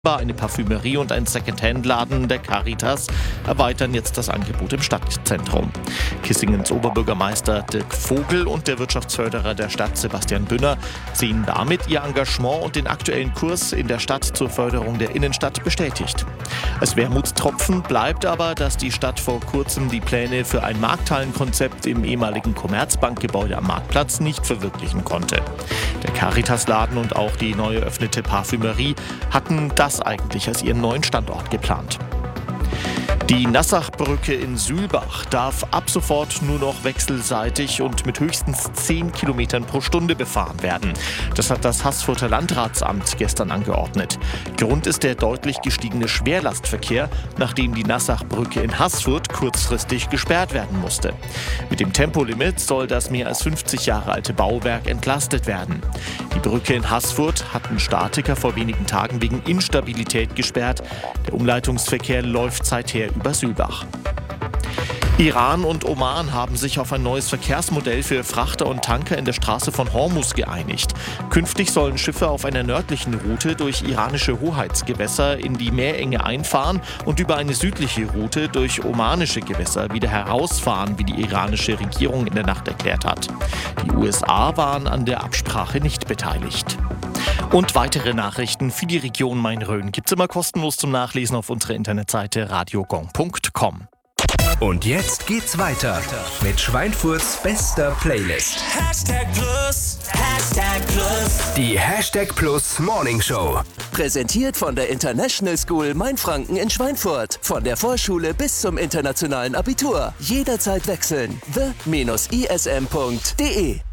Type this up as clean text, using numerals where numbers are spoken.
Eine Parfümerie und ein Second-Hand-Laden der Caritas erweitern jetzt das Angebot im Stadtzentrum. Kissingens Oberbürgermeister Dirk Vogel und der Wirtschaftsförderer der Stadt Sebastian Bünner sehen damit ihr Engagement und den aktuellen Kurs in der Stadt zur Förderung der Innenstadt bestätigt. Als Wermutstropfen bleibt aber, dass die Stadt vor kurzem die Pläne für ein Markthallenkonzept im ehemaligen Commerzbankgebäude am Marktplatz nicht verwirklichen konnte. Der Caritas-Laden und auch die neu eröffnete Parfümerie hatten das eigentlich als ihren neuen Standort geplant. Die Nassachbrücke in Sülbach darf ab sofort nur noch wechselseitig und mit höchstens 10 Kilometern pro Stunde befahren werden. Das hat das Haßfurter Landratsamt gestern angeordnet. Grund ist der deutlich gestiegene Schwerlastverkehr, nachdem die Nassachbrücke in Haßfurt kurzfristig gesperrt werden musste. Mit dem Tempolimit soll das mehr als 50 Jahre alte Bauwerk entlastet werden. Die Brücke in Haßfurt hatten Statiker vor wenigen Tagen wegen Instabilität gesperrt. Der Umleitungsverkehr läuft seither über Sülbach. Iran und Oman haben sich auf ein neues Verkehrsmodell für Frachter und Tanker in der Straße von Hormuz geeinigt. Künftig sollen Schiffe auf einer nördlichen Route durch iranische Hoheitsgewässer in die Meerenge einfahren und über eine südliche Route durch omanische Gewässer wieder herausfahren, wie die iranische Regierung in der Nacht erklärt hat. Die USA waren an der Absprache nicht beteiligt. Und weitere Nachrichten für die Region Main-Rhön gibt's immer kostenlos zum Nachlesen auf unserer Internetseite radiogong.com. Und jetzt geht's weiter mit Schweinfurts bester Playlist. Plus. Die Hashtag Plus Morning Show. Präsentiert von der International School Mainfranken in Schweinfurt. Von der Vorschule bis zum internationalen Abitur. Jederzeit wechseln. the-ism.de